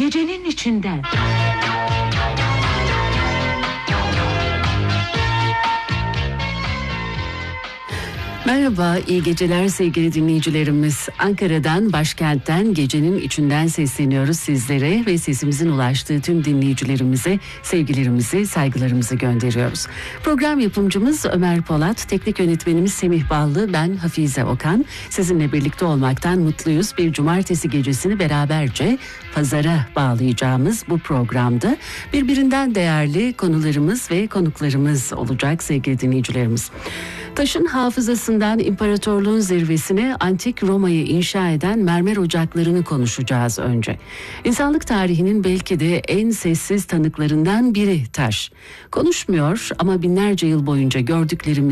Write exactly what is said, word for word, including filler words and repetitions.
gecenin içinden. Merhaba, iyi geceler sevgili dinleyicilerimiz. Ankara'dan, başkentten, gecenin içinden sesleniyoruz sizlere ve sesimizin ulaştığı tüm dinleyicilerimize sevgilerimizi, saygılarımızı gönderiyoruz. Program yapımcımız Ömer Polat, teknik yönetmenimiz Semih Ballı, ben Hafize Okan. Sizinle birlikte olmaktan mutluyuz. Bir cumartesi gecesini beraberce pazara bağlayacağımız bu programda birbirinden değerli konularımız ve konuklarımız olacak sevgili dinleyicilerimiz. Taşın hafızasından imparatorluğun zirvesine antik Roma'yı inşa eden mermer ocaklarını konuşacağız önce. İnsanlık tarihinin belki de en sessiz tanıklarından biri taş. Konuşmuyor ama binlerce yıl boyunca gördüklerimiz